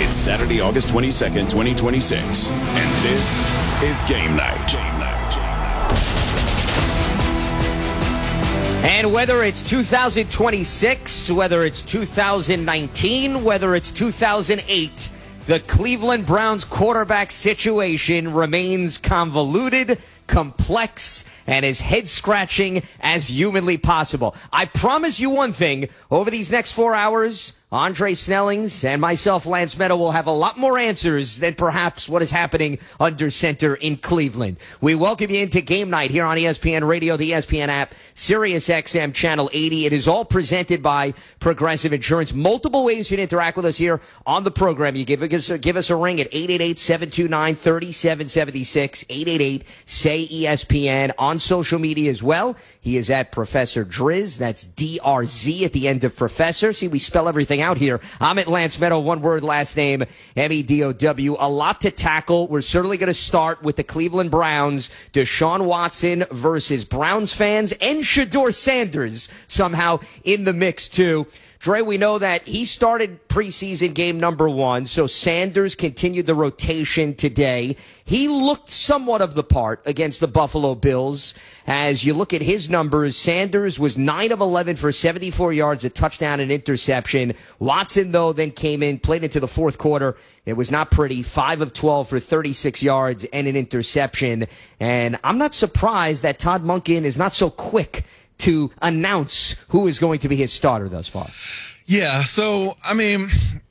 It's Saturday, August 22nd, 2026, and this is Game Night. And whether it's 2026, whether it's 2019, whether it's 2008, the Cleveland Browns quarterback situation remains convoluted, complex, and as head-scratching as humanly possible. I promise you one thing, over these next 4 hours, Andre Snellings and myself, Lance Meadow, will have a lot more answers than perhaps what is happening under center in Cleveland. We welcome you into Game Night here on ESPN Radio, the ESPN app, Sirius XM Channel 80. It is all presented by Progressive Insurance. Multiple ways you can interact with us here on the program. You give us a ring at 888-729-3776, 888-SAY-ESPN. On social media as well, he is at Professor Driz. That's D-R-Z at the end of Professor. See, we spell everything out here. I'm at Lance Meadow, one word, last name, M-E-D-O-W. A lot to tackle. We're certainly going to start with the Cleveland Browns. Deshaun Watson versus Browns fans and Shedeur Sanders somehow in the mix too. Dre, we know that he started preseason game number 1, so Sanders continued the rotation today. He looked somewhat of the part against the Buffalo Bills. As you look at his numbers, Sanders was 9 of 11 for 74 yards, a touchdown and interception. Watson, though, then came in, played into the fourth quarter. It was not pretty. 5 of 12 for 36 yards and an interception. And I'm not surprised that Todd Monken is not so quick to announce who is going to be his starter thus far. Yeah, so, I mean,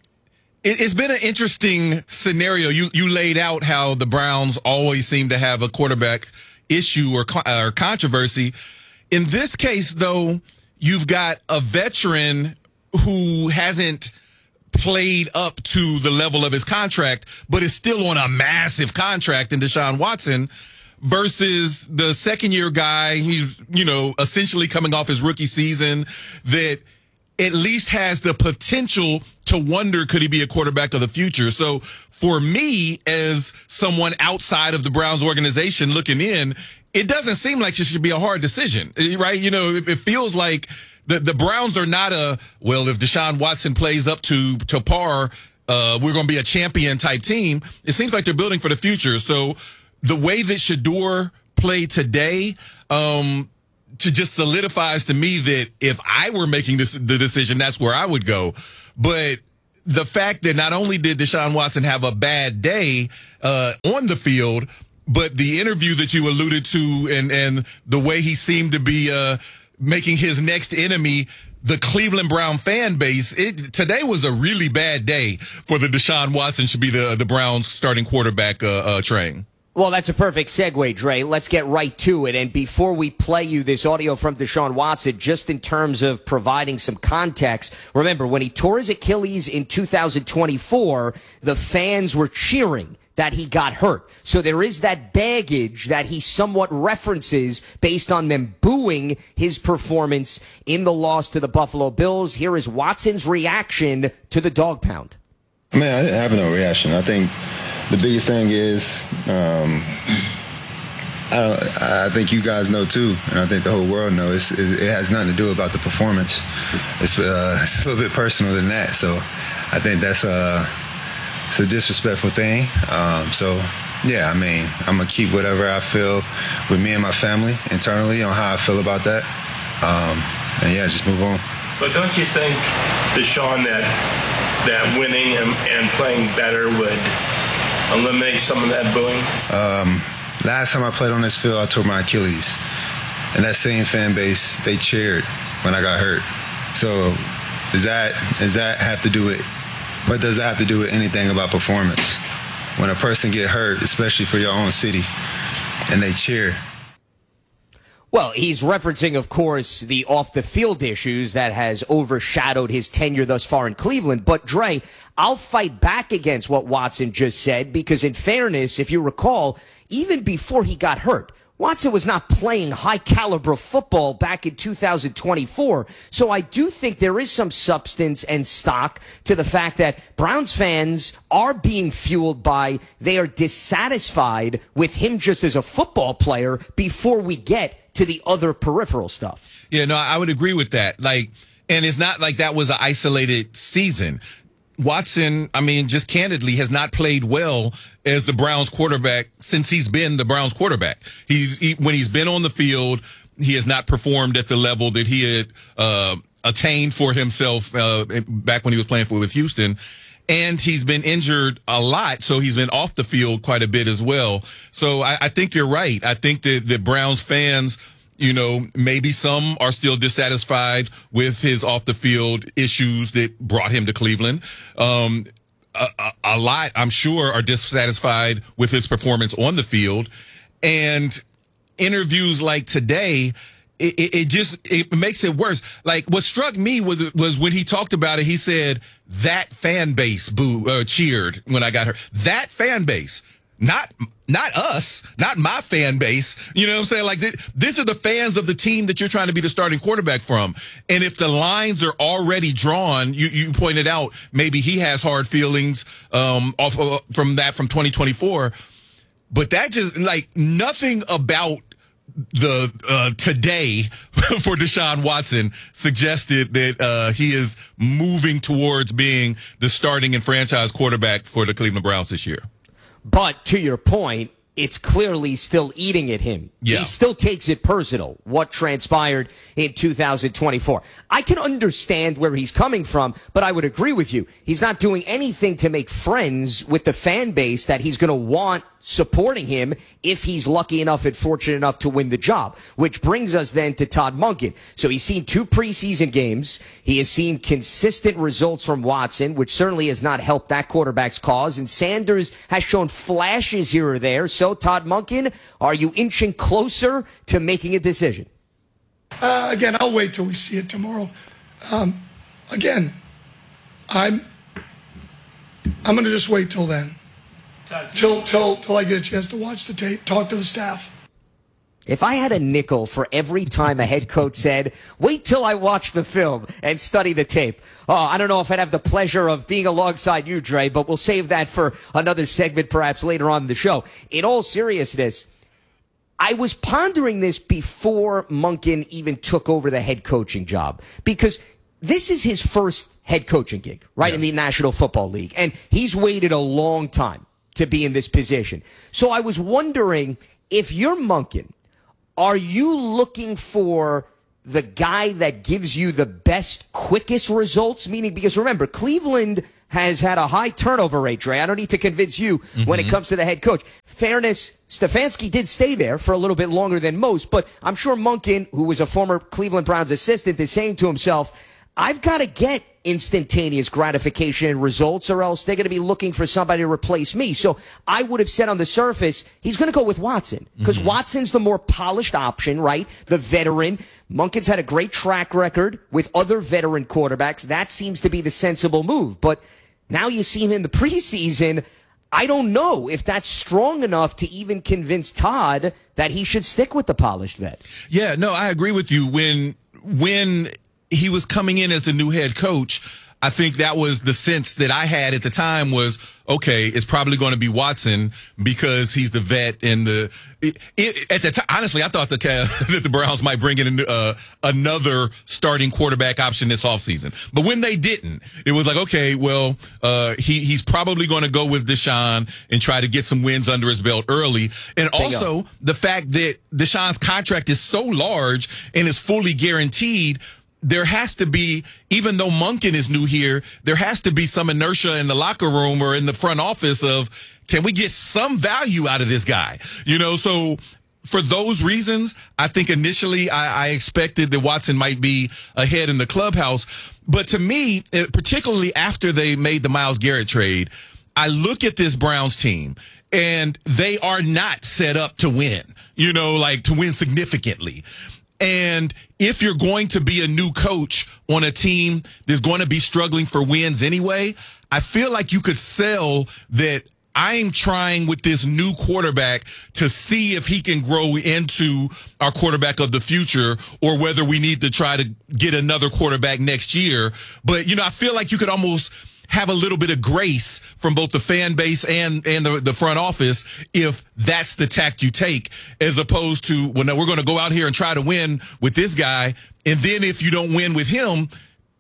it's been an interesting scenario. You laid out how the Browns always seem to have a quarterback issue or controversy. In this case, though, you've got a veteran who hasn't played up to the level of his contract, but is still on a massive contract in Deshaun Watson, versus the second-year guy. He's, essentially coming off his rookie season, that at least has the potential to wonder, could he be a quarterback of the future? So for me, as someone outside of the Browns organization looking in, it doesn't seem like it should be a hard decision, right? It feels like the Browns are not if Deshaun Watson plays up to par, we're going to be a champion type team. It seems like they're building for the future. So the way that Shedeur played today, to just solidifies to me that if I were making the decision, that's where I would go. But the fact that not only did Deshaun Watson have a bad day on the field, but the interview that you alluded to and the way he seemed to be making his next enemy the Cleveland Brown fan base, today was a really bad day for the Deshaun Watson should be the Browns starting quarterback train. Well, that's a perfect segue, Dre. Let's get right to it. And before we play you this audio from Deshaun Watson, just in terms of providing some context, remember, when he tore his Achilles in 2024, the fans were cheering that he got hurt. So there is that baggage that he somewhat references based on them booing his performance in the loss to the Buffalo Bills. Here is Watson's reaction to the dog pound. Man, I didn't have no reaction. I think the biggest thing is, I think you guys know too, and I think the whole world knows, it has nothing to do about the performance. It's a little bit personal than that. So I think it's a disrespectful thing. Yeah, I mean, I'm going to keep whatever I feel with me and my family internally on how I feel about that. And yeah, just move on. But don't you think, Deshaun, that winning and playing better would eliminate some of that booing? Last time I played on this field, I tore my Achilles. And that same fan base, they cheered when I got hurt. So does that have to do with, what does that have to do with anything about performance? When a person get hurt, especially for your own city, and they cheer. Well, he's referencing, of course, the off-the-field issues that has overshadowed his tenure thus far in Cleveland. But, Dre, I'll fight back against what Watson just said because, in fairness, if you recall, even before he got hurt, Watson was not playing high-caliber football back in 2024. So I do think there is some substance and stock to the fact that Browns fans are being fueled by they are dissatisfied with him just as a football player before we get to the other peripheral stuff. Yeah, no, I would agree with that. And it's not like that was an isolated season. Watson, I mean, just candidly has not played well as the Browns quarterback since he's been the Browns quarterback. When he's been on the field, he has not performed at the level that he had attained for himself back when he was playing with Houston. And he's been injured a lot, so he's been off the field quite a bit as well. So I think you're right. I think that the Browns fans, you know, maybe some are still dissatisfied with his off the field issues that brought him to Cleveland. A lot, I'm sure, are dissatisfied with his performance on the field. And interviews like today, it makes it worse. Like, what struck me was when he talked about it, he said that fan base cheered when I got hurt. That fan base, not us, not my fan base. You know what I'm saying? Like, these are the fans of the team that you're trying to be the starting quarterback from. And if the lines are already drawn, you pointed out maybe he has hard feelings from 2024. But that just, like, nothing about the today for Deshaun Watson suggested that he is moving towards being the starting and franchise quarterback for the Cleveland Browns this year. But to your point, it's clearly still eating at him. Yeah. He still takes it personal, what transpired in 2024. I can understand where he's coming from, but I would agree with you. He's not doing anything to make friends with the fan base that he's going to want supporting him if he's lucky enough and fortunate enough to win the job, which brings us then to Todd Monken. So he's seen 2 preseason games. He has seen consistent results from Watson, which certainly has not helped that quarterback's cause. And Sanders has shown flashes here or there. So Todd Monken, are you inching closer to making a decision? Again, I'll wait till we see it tomorrow. Again, I'm going to just wait till then. Till I get a chance to watch the tape, talk to the staff. If I had a nickel for every time a head coach said, wait till I watch the film and study the tape. Oh, I don't know if I'd have the pleasure of being alongside you, Dre, but we'll save that for another segment perhaps later on in the show. In all seriousness, I was pondering this before Monken even took over the head coaching job, because this is his first head coaching gig, right, in the National Football League. And he's waited a long time to be in this position. So I was wondering, if you're Monken, are you looking for the guy that gives you the best, quickest results? Meaning, because remember, Cleveland has had a high turnover rate, Dre. I don't need to convince you when it comes to the head coach. Fairness, Stefanski did stay there for a little bit longer than most, but I'm sure Monken, who was a former Cleveland Browns assistant, is saying to himself, I've got to get instantaneous gratification and results, or else they're going to be looking for somebody to replace me. So I would have said on the surface, he's going to go with Watson, because Watson's the more polished option, right? The veteran. Monken's had a great track record with other veteran quarterbacks. That seems to be the sensible move. But now you see him in the preseason. I don't know if that's strong enough to even convince Todd that he should stick with the polished vet. Yeah, no, I agree with you. When he was coming in as the new head coach, I think that was the sense that I had at the time was, okay, it's probably going to be Watson because he's the vet. And at the time, honestly, I thought that the Browns might bring in another starting quarterback option this offseason. But when they didn't, it was like, okay, well, he's probably going to go with Deshaun and try to get some wins under his belt early. And also the fact that Deshaun's contract is so large and is fully guaranteed, there has to be, even though Monken is new here, there has to be some inertia in the locker room or in the front office of, can we get some value out of this guy? You know, so for those reasons, I think initially I expected that Watson might be ahead in the clubhouse. But to me, particularly after they made the Myles Garrett trade, I look at this Browns team and they are not set up to win, you know, like to win significantly. And if you're going to be a new coach on a team that's going to be struggling for wins anyway, I feel like you could sell that I'm trying with this new quarterback to see if he can grow into our quarterback of the future, or whether we need to try to get another quarterback next year. But, you know, I feel like you could almost have a little bit of grace from both the fan base and the front office if that's the tact you take, as opposed to, well, no, we're going to go out here and try to win with this guy. And then if you don't win with him,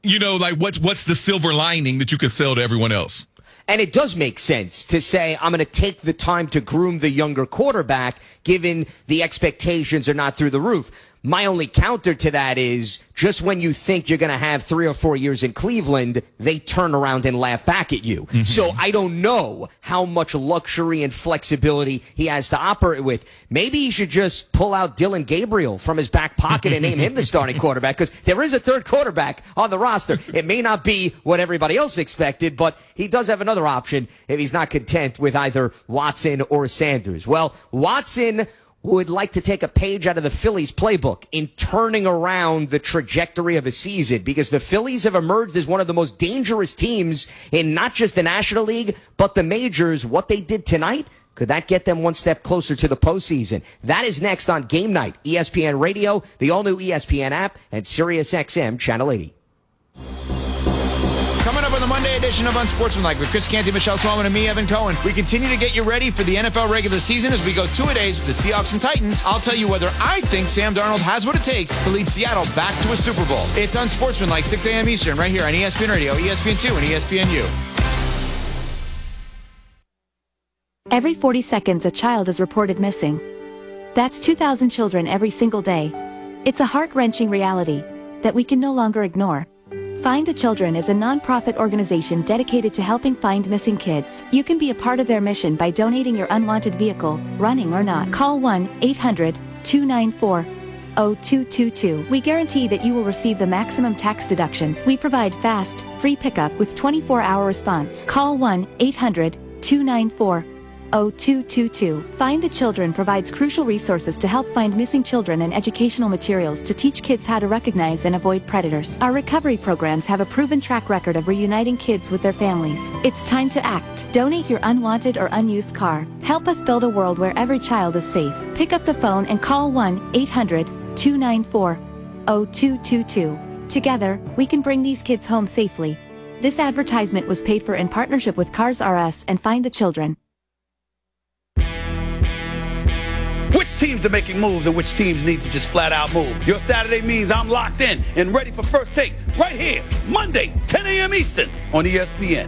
what's the silver lining that you can sell to everyone else? And it does make sense to say, I'm going to take the time to groom the younger quarterback, given the expectations are not through the roof. My only counter to that is just when you think you're going to have 3 or 4 years in Cleveland, they turn around and laugh back at you. Mm-hmm. So I don't know how much luxury and flexibility he has to operate with. Maybe he should just pull out Dylan Gabriel from his back pocket and name him the starting quarterback, because there is a third quarterback on the roster. It may not be what everybody else expected, but he does have another option if he's not content with either Watson or Sanders. Well, Watson would like to take a page out of the Phillies playbook in turning around the trajectory of a season, because the Phillies have emerged as one of the most dangerous teams in not just the National League, but the majors. What they did tonight, could that get them one step closer to the postseason? That is next on Game Night, ESPN Radio, the all-new ESPN app, and SiriusXM Channel 80. Coming up on the Monday edition of Unsportsmanlike with Chris Canty, Michelle Smallman, and me, Evan Cohen. We continue to get you ready for the NFL regular season as we go 2-a-days with the Seahawks and Titans. I'll tell you whether I think Sam Darnold has what it takes to lead Seattle back to a Super Bowl. It's Unsportsmanlike, 6 a.m. Eastern, right here on ESPN Radio, ESPN2, and ESPNU. Every 40 seconds, a child is reported missing. That's 2,000 children every single day. It's a heart-wrenching reality that we can no longer ignore. Find the Children is a non-profit organization dedicated to helping find missing kids. You can be a part of their mission by donating your unwanted vehicle, running or not. Call 1-800-294-0222. We guarantee that you will receive the maximum tax deduction. We provide fast, free pickup with 24-hour response. Call 1-800-294-0222. Find the Children provides crucial resources to help find missing children and educational materials to teach kids how to recognize and avoid predators. Our recovery programs have a proven track record of reuniting kids with their families. It's time to act. Donate your unwanted or unused car. Help us build a world where every child is safe. Pick up the phone and call 1-800-294-0222. Together, we can bring these kids home safely. This advertisement was paid for in partnership with Cars R Us and Find the Children. Which teams are making moves and which teams need to just flat out move? Your Saturday means I'm locked in and ready for First Take right here, Monday, 10 a.m. Eastern on ESPN.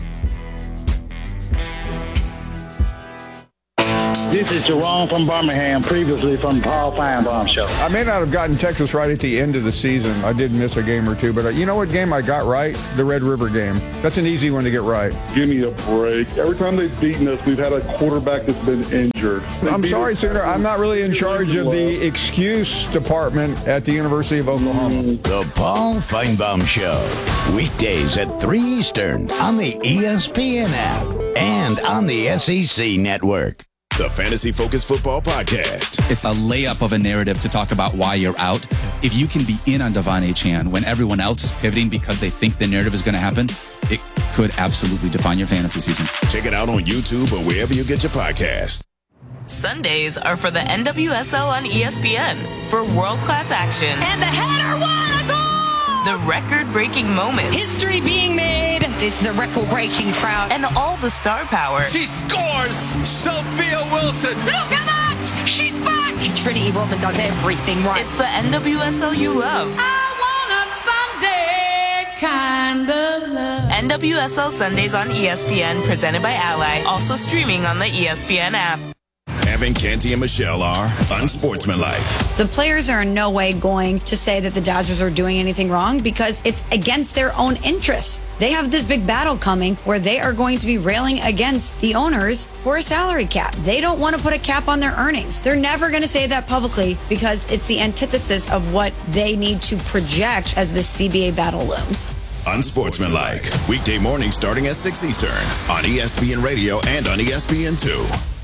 This is Jerome from Birmingham, previously from the Paul Feinbaum Show. I may not have gotten Texas right at the end of the season. I did miss a game or two, but you know what game I got right? The Red River game. That's an easy one to get right. Give me a break. Every time they've beaten us, we've had a quarterback that's been injured. I'm sorry, Sooner. I'm not really in charge of the excuse department at the University of Oklahoma. The Paul Feinbaum Show. Weekdays at 3 Eastern on the ESPN app and on the SEC Network. The Fantasy Focus Football Podcast. It's a layup of a narrative to talk about why you're out. If you can be in on Devon Achane when everyone else is pivoting because they think the narrative is going to happen, it could absolutely define your fantasy season. Check it out on YouTube or wherever you get your podcast. Sundays are for the NWSL on ESPN for world-class action. And the header, what a goal! The record-breaking moments. History being made. It's the record-breaking crowd. And all the star power. She scores! Sophia Wilson! Look at that! She's back! Trinity Rodman does everything right. It's the NWSL you love. I want a Sunday kind of love. NWSL Sundays on ESPN, presented by Ally. Also streaming on the ESPN app. Evan, Canty, and Michelle are unsportsmanlike. The players are in no way going to say that the Dodgers are doing anything wrong because it's against their own interests. They have this big battle coming where they are going to be railing against the owners for a salary cap. They don't want to put a cap on their earnings. They're never going to say that publicly because it's the antithesis of what they need to project as the CBA battle looms. Unsportsmanlike. Weekday morning starting at 6 Eastern on ESPN Radio and on ESPN2.